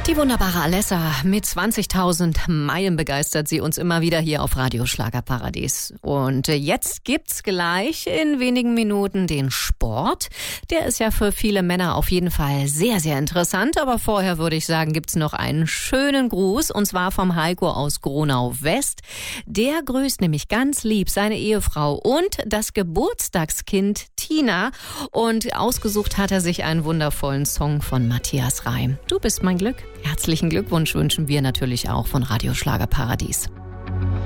Die wunderbare Alessa mit 20.000 Meilen begeistert sie uns immer wieder hier auf Radio Schlagerparadies. Und jetzt gibt's gleich in wenigen Minuten den Sport. Der ist ja für viele Männer auf jeden Fall sehr, sehr interessant. Aber vorher würde ich sagen, gibt's noch einen schönen Gruß. Und zwar vom Heiko aus Gronau-West. Der grüßt nämlich ganz lieb seine Ehefrau und das Geburtstagskind Tina. Und ausgesucht hat er sich einen wundervollen Song von Matthias Reim. Du bist mein Glück. Herzlichen Glückwunsch wünschen wir natürlich auch von Radio Schlagerparadies.